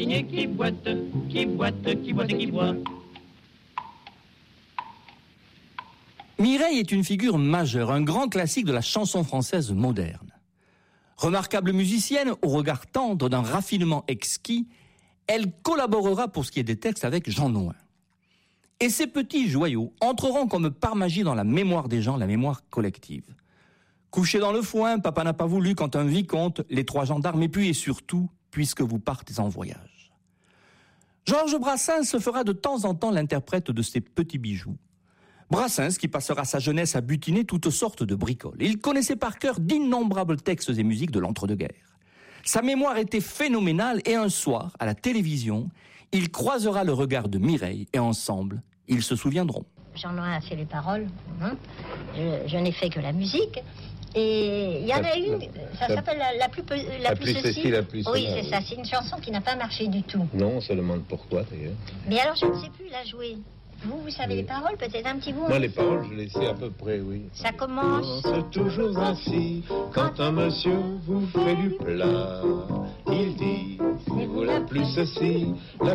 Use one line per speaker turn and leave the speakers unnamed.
jardinier qui boite, qui boite, qui boite et qui boit.
Mireille est une figure majeure, un grand classique de la chanson française moderne. Remarquable musicienne, au regard tendre d'un raffinement exquis, elle collaborera pour ce qui est des textes avec Jean Nouin. Et ces petits joyaux entreront comme par magie dans la mémoire des gens, la mémoire collective. Couché dans le foin, papa n'a pas voulu quand un vicomte, les trois gendarmes, et puis et surtout, puisque vous partez en voyage. Georges Brassens se fera de temps en temps l'interprète de ces petits bijoux. Brassens qui passera sa jeunesse à butiner toutes sortes de bricoles. Il connaissait par cœur d'innombrables textes et musiques de l'entre-deux-guerres. Sa mémoire était phénoménale et un soir, à la télévision, il croisera le regard de Mireille et ensemble, ils se souviendront.
Jean Nouin a fait les paroles, je n'ai fait que la musique. Et il y en a une, ça s'appelle la plus ceci.
La plus
oui, c'est ça, c'est une chanson qui n'a pas marché du tout.
Non, on se demande pourquoi d'ailleurs.
Mais alors je ne sais plus la jouer. Vous savez les paroles, peut-être un petit bout.
Moi, les paroles, je les sais à peu près, oui.
Ça commence.
C'est toujours ainsi, quand un monsieur vous fait du plat, il dit, c'est vous la plus ceci, la